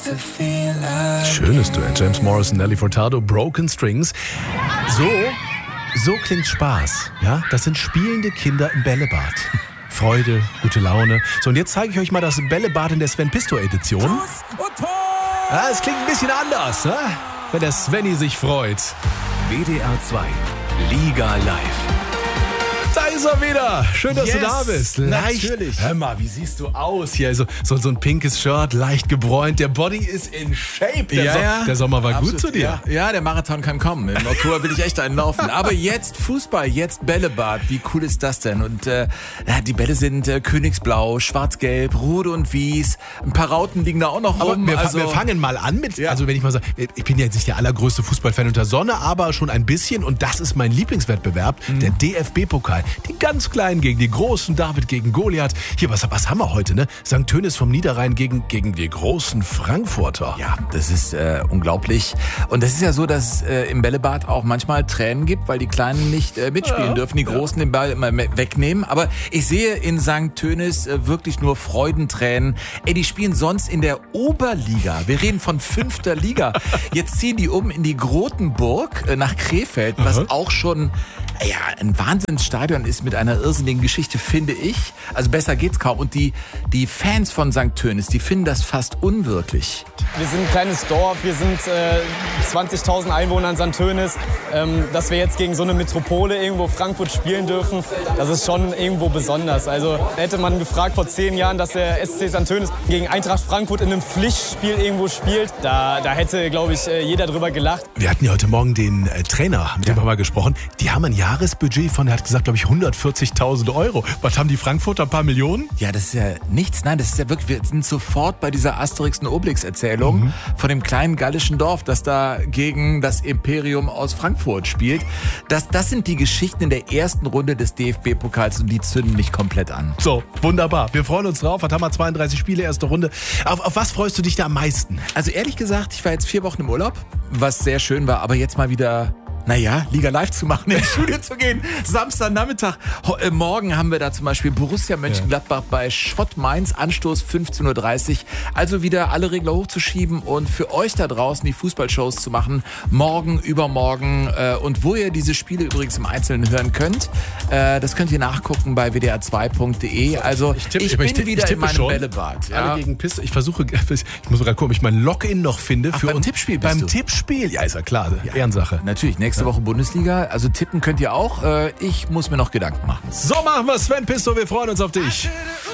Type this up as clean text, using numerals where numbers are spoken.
Schönes Duett, James Morrison, Nelly Furtado, Broken Strings. So klingt Spaß. Ja, das sind spielende Kinder im Bällebad. Freude, gute Laune. So, und jetzt zeige ich euch mal das Bällebad in der Sven-Pisto-Edition. Ja, es klingt ein bisschen anders, ne? Wenn der Svenny sich freut. WDR 2, Liga live. Da ist er wieder. Schön, dass du da bist. Natürlich. Hör mal, wie siehst du aus hier? So ein pinkes Shirt, leicht gebräunt. Der Body ist in Shape. Der Sommer war Absolut. gut zu dir. Ja, der Marathon kann kommen. Im Oktober will ich echt einen laufen. Aber jetzt Fußball, jetzt Bällebad. Wie cool ist das denn? Und die Bälle sind königsblau, schwarz-gelb, Rot und Wies. Ein paar Rauten liegen da auch noch rum. Wir fangen mal an mit, also wenn ich mal sage, ich bin ja jetzt nicht der allergrößte Fußballfan unter Sonne, aber schon ein bisschen. Und das ist mein Lieblingswettbewerb, der DFB-Pokal. Die ganz Kleinen gegen die Großen, David gegen Goliath. Hier, was haben wir heute, ne? St. Tönis vom Niederrhein gegen die großen Frankfurter. Ja, das ist unglaublich. Und das ist ja so, dass es im Bällebad auch manchmal Tränen gibt, weil die Kleinen nicht mitspielen dürfen, die Großen den Ball immer wegnehmen. Aber ich sehe in St. Tönis wirklich nur Freudentränen. Die spielen sonst in der Oberliga. Wir reden von 5. Liga. Jetzt ziehen die um in die Grotenburg nach Krefeld, was auch schon ein Wahnsinnsstadion ist mit einer irrsinnigen Geschichte, finde ich. Also besser geht's kaum. Und die Fans von St. Tönis, die finden das fast unwirklich. Wir sind ein kleines Dorf, wir sind 20.000 Einwohner in St. Tönis. Dass wir jetzt gegen so eine Metropole irgendwo Frankfurt spielen dürfen, das ist schon irgendwo besonders. Also hätte man gefragt vor 10 Jahren, dass der SC St. Tönis gegen Eintracht Frankfurt in einem Pflichtspiel irgendwo spielt, da hätte, glaube ich, jeder drüber gelacht. Wir hatten ja heute Morgen den Trainer, mit dem haben wir gesprochen. Die haben ein Jahresbudget von, er hat gesagt, glaube ich, 140.000 Euro. Was haben die Frankfurter, ein paar Millionen? Ja, das ist ja nichts. Nein, das ist ja wirklich, wir sind sofort bei dieser Asterix und Obelix-Erzählung von dem kleinen gallischen Dorf, das da gegen das Imperium aus Frankfurt spielt. Das sind die Geschichten in der ersten Runde des DFB-Pokals und die zünden mich komplett an. So, wunderbar. Wir freuen uns drauf. Was haben wir? 32 Spiele, erste Runde. Auf was freust du dich da am meisten? Also ehrlich gesagt, ich war jetzt 4 Wochen im Urlaub, was sehr schön war, aber jetzt mal wieder... Liga live zu machen, ins Studio zu gehen. Samstagnachmittag. Morgen haben wir da zum Beispiel Borussia Mönchengladbach bei Schott Mainz. Anstoß 15.30 Uhr. Also wieder alle Regler hochzuschieben und für euch da draußen die Fußballshows zu machen. Morgen, übermorgen. Und wo ihr diese Spiele übrigens im Einzelnen hören könnt, das könnt ihr nachgucken bei wdr2.de. Also ich bin wieder in meinem Bällebad. Ja. Alle gegen Piste. Ich muss gerade gucken, ob ich mein Login noch finde. Beim Tippspiel bist du? Tippspiel. Ja, ist ja klar. Ehrensache. Natürlich. Nächste Woche Bundesliga, also tippen könnt ihr auch. Ich muss mir noch Gedanken machen. So machen wir, Sven Pisto, wir freuen uns auf dich.